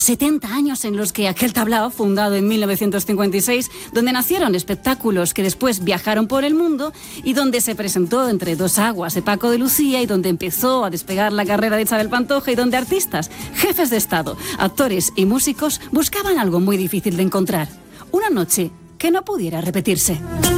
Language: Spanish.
70 años en los que aquel tablao, fundado en 1956, donde nacieron espectáculos que después viajaron por el mundo y donde se presentó Entre dos aguas de Paco de Lucía y donde empezó a despegar la carrera de Isabel Pantoja y donde artistas, jefes de Estado, actores y músicos buscaban algo muy difícil de encontrar. Una noche que no pudiera repetirse.